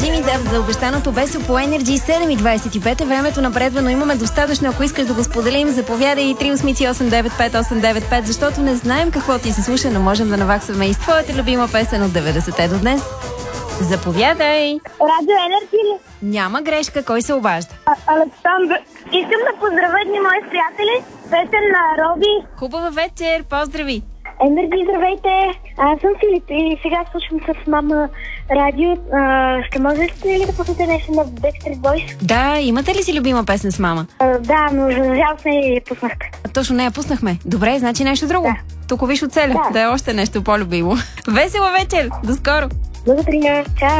Джимми Дъв за обещаното Бесо по Energy. 7:25 е времето напредва, но имаме достатъчно. Ако искаш да го споделим, заповядай 388-95895, защото не знаем какво ти се слуша, но можем да наваксваме и с твоята любима песен от 90-те до днес. Заповядай! Радио Енерджи ли? Няма грешка, кой се обажда? Александър. Искам да поздравя едни мои приятели. Песен на Роби. Хубава вечер, поздрави! Енерджи, здравейте! Аз съм Филип и сега слушам с мама радио. Ще можете ли да пуснете нещо на Backstreet Boys? Да, имате ли си любима песен с мама? Да, но за жалост не я пуснахте. Точно не я пуснахме. Добре, значи нещо друго. Да. Тук виж оцеля, да е още нещо по-любимо. Весела вечер! До скоро! Благодаря. Чао!